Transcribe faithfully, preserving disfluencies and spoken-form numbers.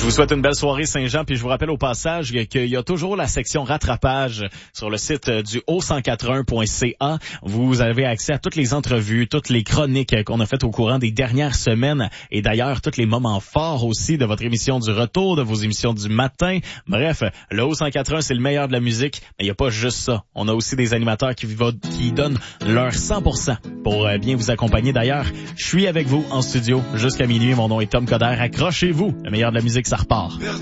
Je vous souhaite une belle soirée Saint-Jean, puis je vous rappelle au passage qu'il y a toujours la section rattrapage sur le site du haut cent quatre-vingts point c a. Vous avez accès à toutes les entrevues, toutes les chroniques qu'on a faites au courant des dernières semaines et d'ailleurs tous les moments forts aussi de votre émission du retour, de vos émissions du matin. Bref, le haut cent quatre-vingts, c'est le meilleur de la musique, mais il n'y a pas juste ça. On a aussi des animateurs qui, va, qui donnent leur cent pour cent pour bien vous accompagner. D'ailleurs, je suis avec vous en studio jusqu'à minuit. Mon nom est Tom Coderre. Accrochez-vous. Le meilleur de la musique, ça repart.